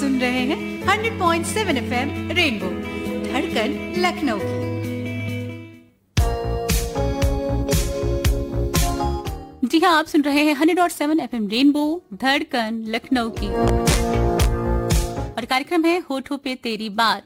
सुन रहे हैं 100.7 FM rainbow धड़कन लखनऊ की। जी हाँ, आप सुन रहे हैं 100.7 FM रेनबो धड़कन लखनऊ की और कार्यक्रम है होठों पे तेरी बात,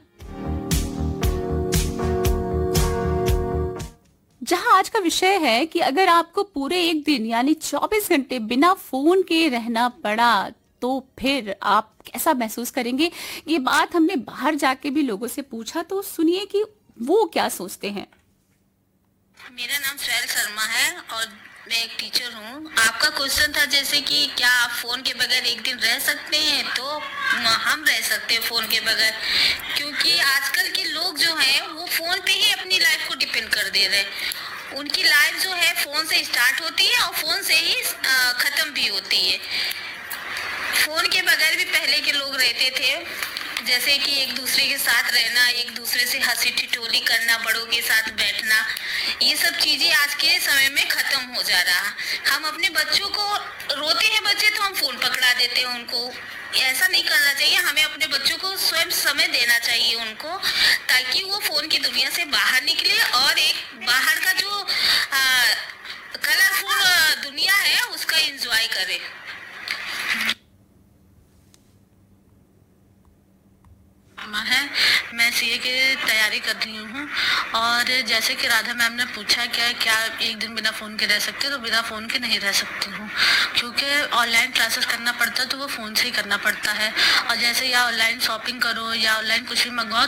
जहां आज का विषय है कि अगर आपको पूरे एक दिन यानी 24 घंटे बिना फोन के रहना पड़ा तो फिर आप कैसा महसूस करेंगे। ये बात हमने बाहर जाके भी लोगों से पूछा, तो सुनिए कि वो क्या सोचते हैं। मेरा नाम श्रेयल शर्मा है और मैं एक टीचर हूँ। आपका क्वेश्चन था जैसे कि क्या आप फोन के बगैर एक दिन रह सकते हैं, तो हम रह सकते हैं फोन के बगैर, क्योंकि आजकल के लोग जो हैं वो फोन पे ही अपनी लाइफ को डिपेंड कर दे रहे हैं। उनकी लाइफ जो है फोन से स्टार्ट होती है और फोन से ही खत्म भी होती है। फोन के बगैर भी पहले के लोग रहते थे, जैसे कि एक दूसरे के साथ रहना, एक दूसरे से हंसी ठिठोली करना, बड़ों के साथ बैठना, ये सब चीजें आज के समय में खत्म हो जा रहा। हम अपने बच्चों को, रोते हैं बच्चे तो हम फोन पकड़ा देते हैं उनको। ऐसा नहीं करना चाहिए, हमें अपने बच्चों को स्वयं समय देना चाहिए उनको, ताकि वो फोन की दुनिया से बाहर निकले और एक बाहर का जो कलरफुल दुनिया है उसका एंजॉय करे। है मैं सीए की तैयारी कर रही हूँ और जैसे कि राधा मैम ने पूछा क्या एक दिन बिना फ़ोन के रह सकते, तो बिना फ़ोन के नहीं रह सकती हूँ, क्योंकि ऑनलाइन क्लासेस करना पड़ता है तो वो फ़ोन से ही करना पड़ता है। और जैसे या ऑनलाइन शॉपिंग करो या ऑनलाइन कुछ भी मंगवाओ